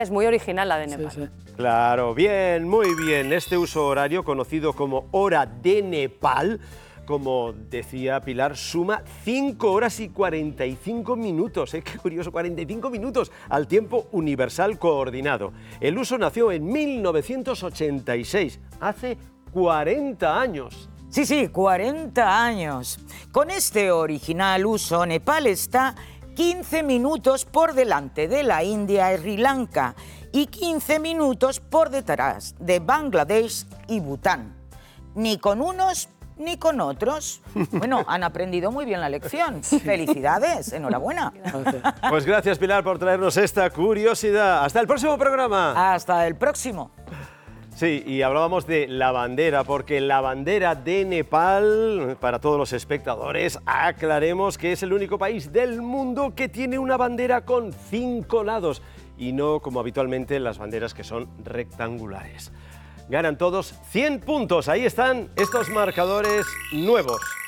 Es muy original la de Nepal. Sí. Claro, bien, muy bien. Este uso horario, conocido como hora de Nepal, como decía Pilar, suma 5 horas y 45 minutos. Qué curioso, 45 minutos al tiempo universal coordinado. El uso nació en 1986, hace 40 años. Sí, 40 años. Con este original uso, Nepal está 15 minutos por delante de la India y Sri Lanka y 15 minutos por detrás de Bangladesh y Bután. Ni con unos ni con otros. Bueno, han aprendido muy bien la lección. Felicidades, enhorabuena. Pues gracias, Pilar, por traernos esta curiosidad. Hasta el próximo programa. Hasta el próximo. Sí, y hablábamos de la bandera, porque la bandera de Nepal, para todos los espectadores, aclaremos que es el único país del mundo que tiene una bandera con 5 lados y no como habitualmente las banderas que son rectangulares. Ganan todos 100 puntos, ahí están estos marcadores nuevos.